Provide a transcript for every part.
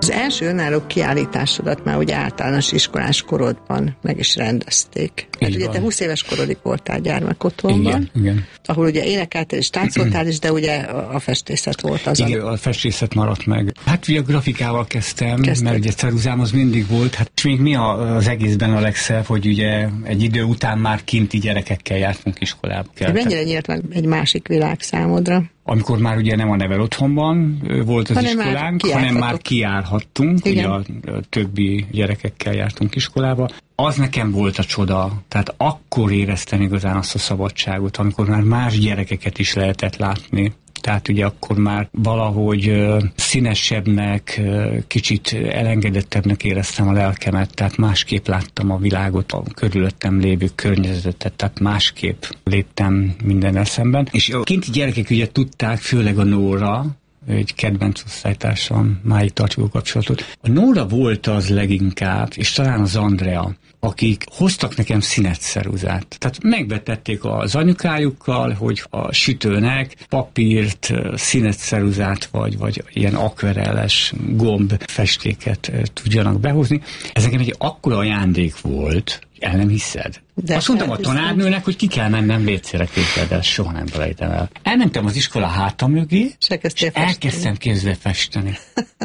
Az első önálló kiállításodat már ugye általános iskolás korodban meg is rendezték. Hát ugye te 20 éves korodig voltál gyermekotthonban, igen. Ahol ugye énekeltél és táncoltál is, de ugye a festészet volt az. Igen, a festészet maradt meg. Hát ugye a grafikával kezdtem, mert ugye ceruzám az mindig volt. Hát és még mi az egészben a legszebb, hogy ugye egy idő után már kinti gyerekekkel jártunk iskolába. Mennyire nyílt meg egy másik világ számodra? Amikor már ugye nem a nevel otthonban volt az iskolánk, hanem már kijárhattunk, ugye a többi gyerekekkel jártunk iskolába. Az nekem volt a csoda, tehát akkor éreztem igazán azt a szabadságot, amikor már más gyerekeket is lehetett látni. Tehát ugye akkor már valahogy színesebbnek, kicsit elengedettebbnek éreztem a lelkemet, tehát másképp láttam a világot, a körülöttem lévő környezetet, tehát másképp léptem mindennel szemben. És a kinti gyerekek ugye tudták, főleg a Nóra, egy kedvenc osztálytársam, máig tartjuk a kapcsolatot. A Nóra volt az leginkább, és talán az Andrea, akik hoztak nekem színetszeruzát. Tehát megvetették az anyukájukkal, hogy a sütőnek papírt, színetszeruzát, vagy ilyen akvarelles gombfestéket tudjanak behozni. Ez nekem egy akkora ajándék volt, el nem hiszed. De azt mondtam a tanárnőnek, hogy ki kell mennem WC-re, de ezt soha nem felejtem el. Elmentem az iskola háta mögé, és elkezdtem kézzel festeni.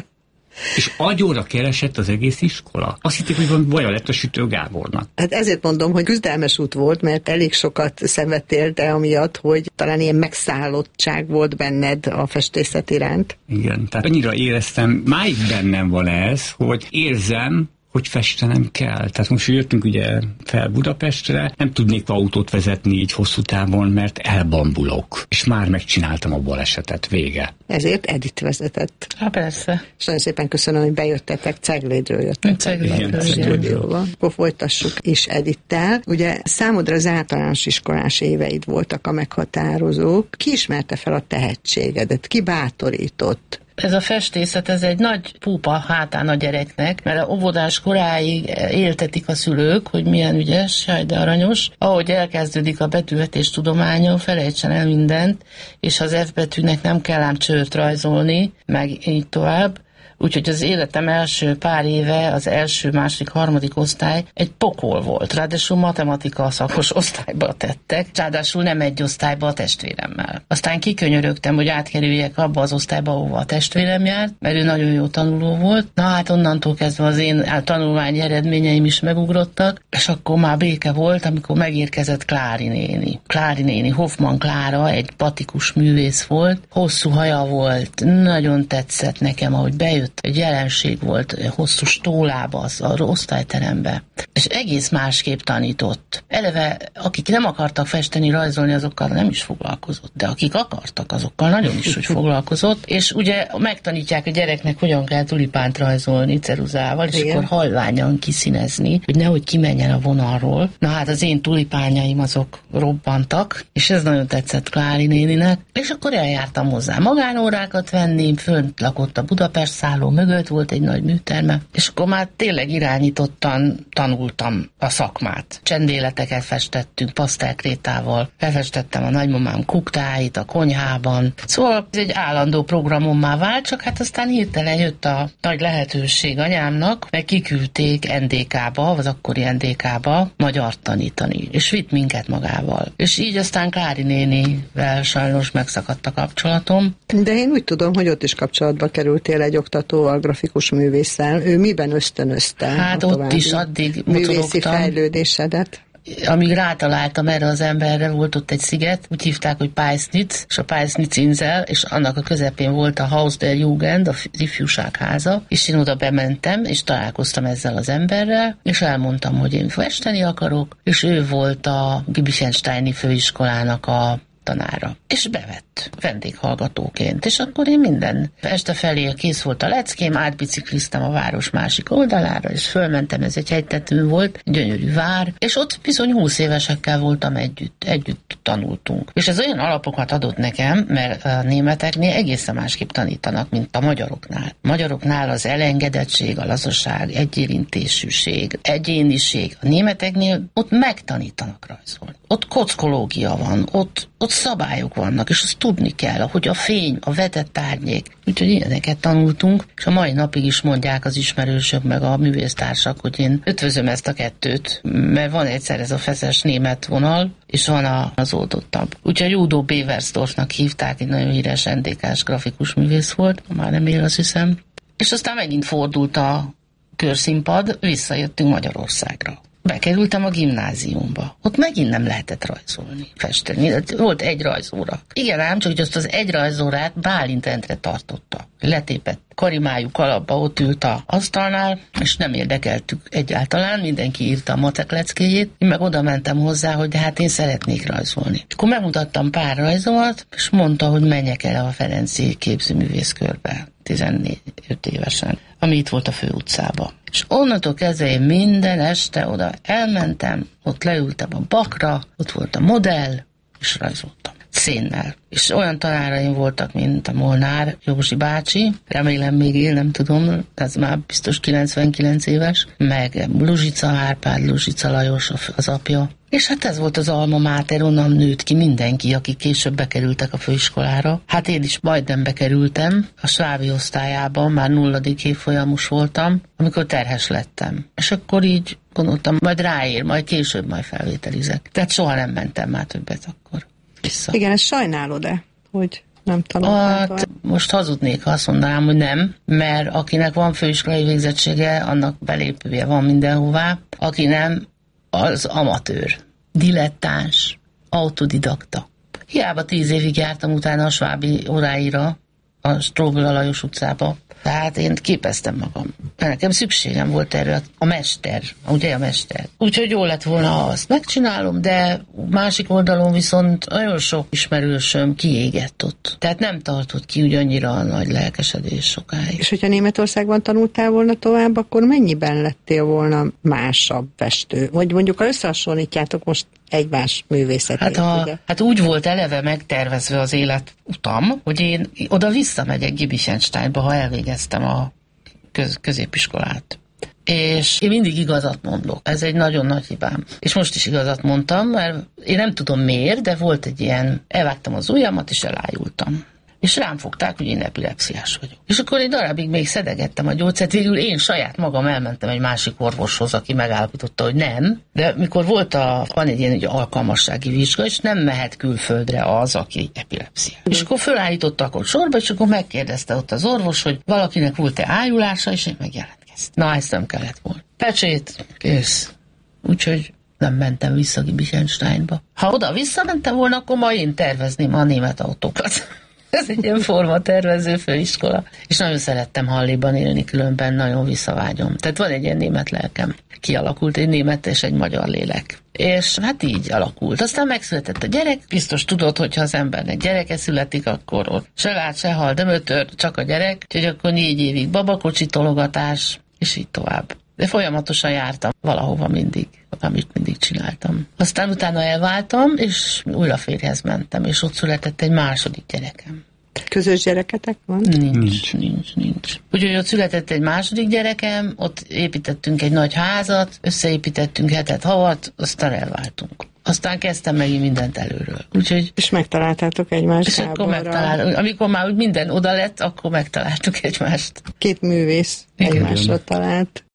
És agyóra keresett az egész iskola. Azt hitték, hogy van baja lett a Sütő Gábornak. Hát ezért mondom, hogy küzdelmes út volt, mert elég sokat szenvedtél te amiatt, hogy talán ilyen megszállottság volt benned a festészet iránt. Igen, tehát annyira éreztem, máig bennem van ez, hogy érzem, hogy festenem kell. Tehát most jöttünk ugye fel Budapestre, nem tudnék autót vezetni így hosszú távon, mert elbambulok. És már megcsináltam a balesetet, vége. Ezért Edith vezetett. Hát persze. És nagyon szépen köszönöm, hogy bejöttetek, Ceglédről jöttetek a stúdióba. Akkor folytassuk is Edittel. Ugye számodra az általános iskolás éveid voltak a meghatározók. Ki ismerte fel a tehetségedet? Ki bátorított? Ez a festészet, ez egy nagy púpa hátán a gyereknek, mert a óvodás koráig éltetik a szülők, hogy milyen ügyes, jaj, de aranyos. Ahogy elkezdődik a betűvetés tudománya, felejtsen el mindent, és az F betűnek nem kell ám csőrt rajzolni, meg így tovább. Úgyhogy az életem első pár éve, az első, második, harmadik osztály egy pokol volt. Ráadásul matematika szakos osztályba tettek, ráadásul nem egy osztályba a testvéremmel. Aztán kikönyörögtem, hogy átkerüljek abba az osztályba, ahova a testvérem járt, mert ő nagyon jó tanuló volt. Na hát onnantól kezdve az én tanulmányi eredményeim is megugrottak, és akkor már béke volt, amikor megérkezett Klári néni. Klári néni, Hoffman Klára, egy batikus művész volt, hosszú haja volt, nagyon tetszett nekem, ahogy bejött. Egy jelenség volt, hosszú stólába az osztályterembe, és egész másképp tanított. Eleve, akik nem akartak festeni, rajzolni, azokkal nem is foglalkozott, de akik akartak, azokkal nagyon is, hogy foglalkozott, és ugye megtanítják a gyereknek, hogyan kell tulipánt rajzolni ceruzával, és akkor halványan kiszínezni, hogy nehogy kimenjen a vonalról. Na hát az én tulipányaim azok robbantak, és ez nagyon tetszett Klári néninek, és akkor eljártam hozzá magánórákat venni, fönt lakott a Budapest szálló mögött, volt egy nagy műterme, és akkor már tényleg irányítottan tanultam a szakmát. Csendéleteket festettünk pasztelkrétával, befestettem a nagymamám kuktáit a konyhában. Szóval ez egy állandó programommá vált, csak hát aztán hirtelen jött a nagy lehetőség anyámnak, meg kiküldték NDK-ba, az akkori NDK-ba magyart tanítani, és vitt minket magával. És így aztán Klári nénivel sajnos megszakadt a kapcsolatom. De én úgy tudom, hogy ott is kapcsolatba kerültél egy oktatóval, grafikus művésszel. Ő miben ösztönözte? Hát ott is addig művészi fejlődésedet? Amíg rátaláltam erre az emberre, volt ott egy sziget, úgy hívták, hogy Peisnitz, és a Peisnitz Insel, és annak a közepén volt a Haus der Jugend, a ifjúságháza, és én oda bementem, és találkoztam ezzel az emberrel, és elmondtam, hogy én festeni akarok, és ő volt a Gibischensteini főiskolának a tanára. És bevett vendéghallgatóként. És akkor én minden este felé kész volt a leckém, átbicikliztem a város másik oldalára, és fölmentem, ez egy hegytető volt, gyönyörű vár, és ott bizony 20 évesekkel voltam együtt tanultunk. És ez olyan alapokat adott nekem, mert a németeknél egészen másképp tanítanak, mint a magyaroknál. A magyaroknál az elengedettség, a lazaság, egyérintésűség, egyéniség. A németeknél ott megtanítanak rajzolni. Ott kockológia van, ott szabályok vannak, és azt tudni kell, hogy a fény, a vetett árnyék. Úgyhogy ilyeneket tanultunk, és a mai napig is mondják az ismerősök meg a művésztársak, hogy én ötvözöm ezt a kettőt, mert van egyszer ez a feszes német vonal, és van az oldottabb. Úgyhogy Udo Beversdorfnak hívták, egy nagyon híres NDK-s grafikus művész volt, már nem él, azt hiszem. És aztán megint fordult a körszínpad, visszajöttünk Magyarországra. Bekerültem a gimnáziumba. Ott megint nem lehetett rajzolni, festeni. Volt egy rajzóra. Igen ám, csak hogy azt az egy rajzórát Bálint Endre tartotta. Letépett karimájú kalapba ott ült az asztalnál, és nem érdekeltük egyáltalán, mindenki írta a matek leckéjét. Én meg oda mentem hozzá, hogy de hát én szeretnék rajzolni. És akkor megmutattam pár rajzomat, és mondta, hogy menjek el a Ferenci képzőművészkörbe 14 évesen, ami itt volt a főutcába. És onnantól kezdve én minden este oda elmentem, ott leültem a bakra, ott volt a modell, és rajzoltam. Szénnel. És olyan tanáraim voltak, mint a Molnár Józsi bácsi, remélem még él, nem tudom, ez már biztos 99 éves, meg Luzsica Árpád, Luzsica Lajos az apja. És hát ez volt az alma máter, onnan nőtt ki mindenki, akik később bekerültek a főiskolára. Hát én is majdnem bekerültem, a svábi osztályában, már 0. évfolyamos voltam, amikor terhes lettem. És akkor így gondoltam, majd ráér, majd később majd felvételizek. Tehát soha nem mentem már többet akkor vissza. Igen, ezt sajnálod-e, hogy nem tanultál? Hát, most hazudnék, ha azt mondanám, hogy nem, mert akinek van főiskolai végzettsége, annak belépője van mindenhová, aki nem, az amatőr, dilettáns, autodidakta. Hiába 10 évig jártam utána a svábi óráira, a Stróböl Lajos utcába. Tehát én képeztem magam. Nekem szükségem volt erre a mester, ugye a mester. Úgyhogy jó lett volna, ha azt megcsinálom, de másik oldalon viszont nagyon sok ismerősöm kiégett ott. Tehát nem tartott ki úgy annyira a nagy lelkesedés sokáig. És hogyha Németországban tanultál volna tovább, akkor mennyiben lettél volna másabb festő? Vagy mondjuk, ha összehasonlítjátok most egymás művészetét. Hát úgy volt eleve megtervezve az életutam, hogy én oda visszamegyek Gibichensteinba, ha elvégeztem a középiskolát. És én mindig igazat mondok. Ez egy nagyon nagy hibám. És most is igazat mondtam, mert én nem tudom miért, de volt egy ilyen, elvágtam az ujjamat, és elájultam. És rám fogták, hogy én epilepsziás vagyok. És akkor egy darabig még szedegettem a gyógyszert, végül én saját magam elmentem egy másik orvoshoz, aki megállapította, hogy nem, de mikor van egy ilyen alkalmassági vizsga, és nem mehet külföldre az, aki epilepsziás. És akkor fölállítottak ott sorba, és akkor megkérdezte ott az orvos, hogy valakinek volt-e ájulása, és én megjelentkeztem. Na, ezt nem kellett volna. Pecsét, kész. Úgyhogy nem mentem vissza Gibichensteinba. Ha oda visszamentem volna, akkor ma én tervezném a német autókat. Ez egy ilyen formatervező főiskola. És nagyon szerettem Halléban élni, különben nagyon visszavágyom. Tehát van egy ilyen német lelkem. Kialakult egy német és egy magyar lélek. És hát így alakult. Aztán megszületett a gyerek. Biztos tudod, hogyha az embernek gyereke születik, akkor ott se lát, se hal, de mötör, csak a gyerek. Úgyhogy akkor 4 évig babakocsi tologatás, és így tovább. De folyamatosan jártam valahova mindig, amit mindig csináltam. Aztán utána elváltam, és újra férjhez mentem, és ott született egy második gyerekem. Közös gyereketek van? Nincs. Úgyhogy ott született egy második gyerekem, ott építettünk egy nagy házat, összeépítettünk hetet, havat, aztán elváltunk. Aztán kezdtem megint mindent előről. Úgyhogy, és megtaláltátok egymást. És akkor amikor már úgy minden oda lett, akkor megtaláltuk egymást. 2 művész egymásra talált.